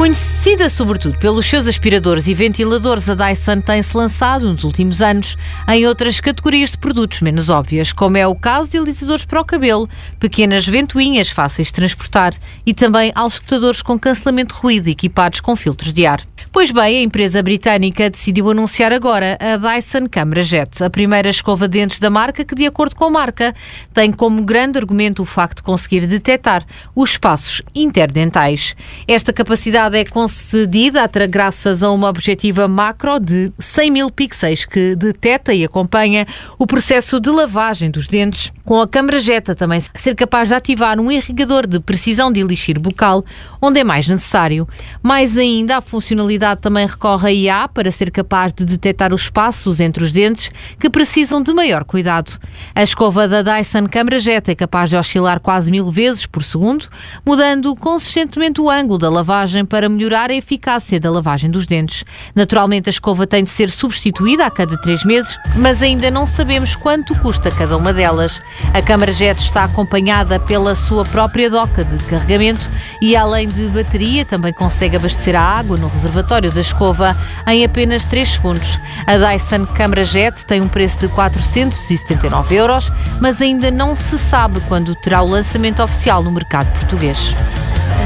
Conhecida sobretudo pelos seus aspiradores e ventiladores, a Dyson tem-se lançado nos últimos anos em outras categorias de produtos menos óbvias, como é o caso de alisadores para o cabelo, pequenas ventoinhas fáceis de transportar e também auscultadores com cancelamento de ruído equipados com filtros de ar. Pois bem, a empresa britânica decidiu anunciar agora a Dyson Camera Jet, a primeira escova de dentes da marca que, de acordo com a marca, tem como grande argumento o facto de conseguir detectar os espaços interdentais. Esta capacidade é concedida graças a uma objetiva macro de 100 mil pixels que detecta e acompanha o processo de lavagem dos dentes, com a Camera Jet a também ser capaz de ativar um irrigador de precisão de elixir bucal, onde é mais necessário. Mais ainda, a funcionalidade também recorre a IA para ser capaz de detectar os espaços entre os dentes que precisam de maior cuidado. A escova da Dyson Camera Jet é capaz de oscilar quase 1000 vezes por segundo, mudando consistentemente o ângulo da lavagem para melhorar a eficácia da lavagem dos dentes. Naturalmente, a escova tem de ser substituída a cada 3 meses, mas ainda não sabemos quanto custa cada uma delas. A Camera Jet está acompanhada pela sua própria doca de carregamento e, além de bateria, também consegue abastecer a água no reservatório da escova em apenas 3 segundos. A Dyson Camera Jet tem um preço de 479€, mas ainda não se sabe quando terá o lançamento oficial no mercado português.